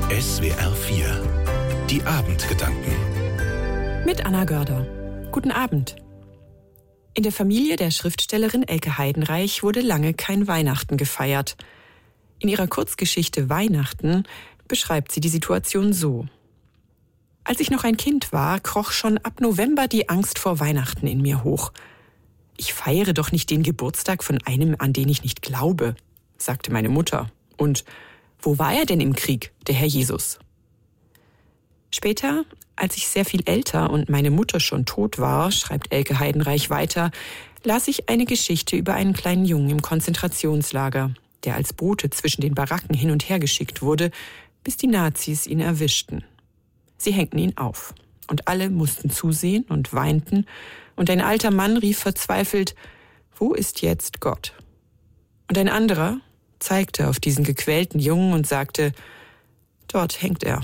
SWR 4. Die Abendgedanken. Mit Anna Görder. Guten Abend. In der Familie der Schriftstellerin Elke Heidenreich wurde lange kein Weihnachten gefeiert. In ihrer Kurzgeschichte Weihnachten beschreibt sie die Situation so: Als ich noch ein Kind war, kroch schon ab November die Angst vor Weihnachten in mir hoch. Ich feiere doch nicht den Geburtstag von einem, an den ich nicht glaube, sagte meine Mutter. Und wo war er denn im Krieg, der Herr Jesus? Später, als ich sehr viel älter und meine Mutter schon tot war, schreibt Elke Heidenreich weiter, las ich eine Geschichte über einen kleinen Jungen im Konzentrationslager, der als Bote zwischen den Baracken hin und her geschickt wurde, bis die Nazis ihn erwischten. Sie hängten ihn auf und alle mussten zusehen und weinten, und ein alter Mann rief verzweifelt: Wo ist jetzt Gott? Und ein anderer zeigte auf diesen gequälten Jungen und sagte: Dort hängt er.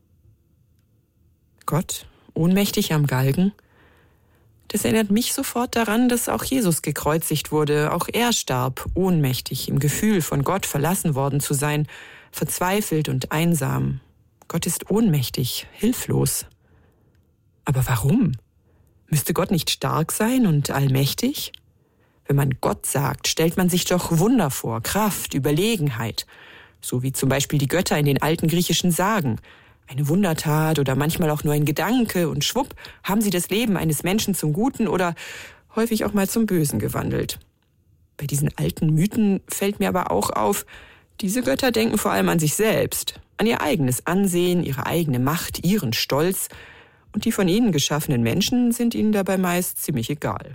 Gott, ohnmächtig am Galgen? Das erinnert mich sofort daran, dass auch Jesus gekreuzigt wurde. Auch er starb, ohnmächtig, im Gefühl, von Gott verlassen worden zu sein, verzweifelt und einsam. Gott ist ohnmächtig, hilflos. Aber warum? Müsste Gott nicht stark sein und allmächtig? Wenn man Gott sagt, stellt man sich doch Wunder vor, Kraft, Überlegenheit. So wie zum Beispiel die Götter in den alten griechischen Sagen. Eine Wundertat oder manchmal auch nur ein Gedanke und schwupp haben sie das Leben eines Menschen zum Guten oder häufig auch mal zum Bösen gewandelt. Bei diesen alten Mythen fällt mir aber auch auf, diese Götter denken vor allem an sich selbst, an ihr eigenes Ansehen, ihre eigene Macht, ihren Stolz. Und die von ihnen geschaffenen Menschen sind ihnen dabei meist ziemlich egal.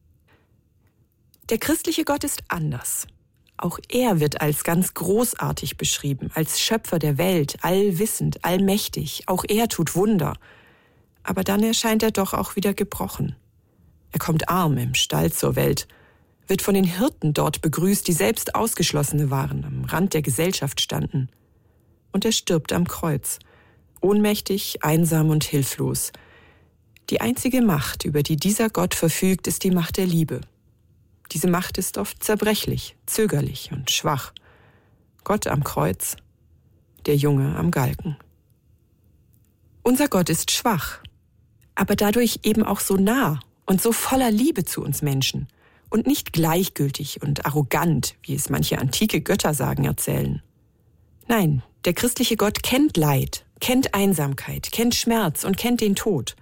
Der christliche Gott ist anders. Auch er wird als ganz großartig beschrieben, als Schöpfer der Welt, allwissend, allmächtig. Auch er tut Wunder. Aber dann erscheint er doch auch wieder gebrochen. Er kommt arm im Stall zur Welt, wird von den Hirten dort begrüßt, die selbst Ausgeschlossene waren, am Rand der Gesellschaft standen. Und er stirbt am Kreuz, ohnmächtig, einsam und hilflos. Die einzige Macht, über die dieser Gott verfügt, ist die Macht der Liebe. Diese Macht ist oft zerbrechlich, zögerlich und schwach. Gott am Kreuz, der Junge am Galgen. Unser Gott ist schwach, aber dadurch eben auch so nah und so voller Liebe zu uns Menschen und nicht gleichgültig und arrogant, wie es manche antike Göttersagen erzählen. Nein, der christliche Gott kennt Leid, kennt Einsamkeit, kennt Schmerz und kennt den Tod.